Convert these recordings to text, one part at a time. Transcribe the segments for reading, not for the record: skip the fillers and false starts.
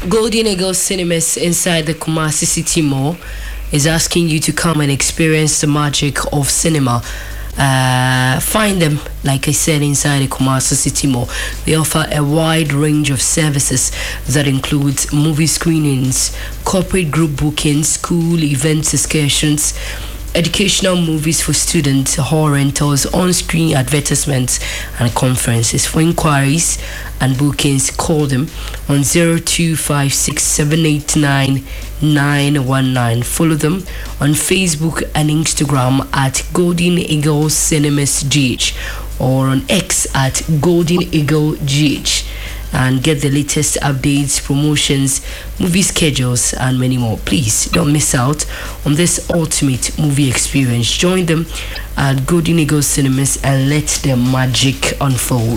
Golden Eagle Cinemas inside the Kumasi City Mall is asking you to come and experience the magic of cinema. Find them, like I said, inside the Kumasi City Mall. They offer a wide range of services that includes movie screenings, corporate group bookings, school events, excursions, educational movies for students, hall rentals, on-screen advertisements, and conferences. For inquiries and bookings, call them on 0256789919. Follow them on Facebook and Instagram at Golden Eagle Cinemas GH or on X at Golden Eagle GH. And get the latest updates, promotions, movie schedules, and many more. Please don't miss out on this ultimate movie experience. Join them at Golden Eagle Cinemas and let the magic unfold.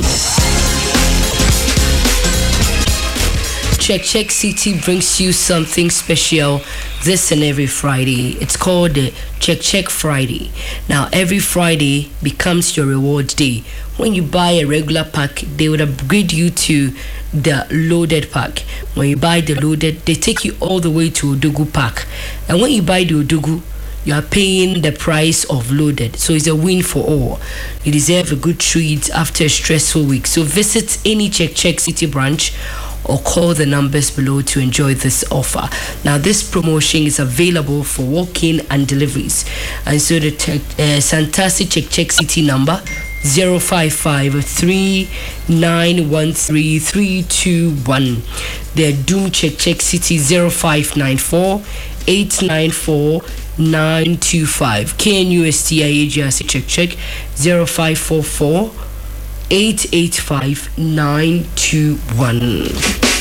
Check City brings you something special this and every Friday. It's called the Check Friday. Now, every Friday becomes your reward day. When you buy a regular pack, they would upgrade you to the loaded pack. When you buy the loaded, they take you all the way to Odugu pack. And when you buy the Odugu, you are paying the price of loaded. So it's a win for all. You deserve a good treat after a stressful week. So visit any Check City branch or call the numbers below to enjoy this offer. Now, this promotion is available for walk-in and deliveries. And so the fantastic Check City number 05539133321. The Doom Check City 0594894925. KNUSTIAGRC Check 0544 885 921.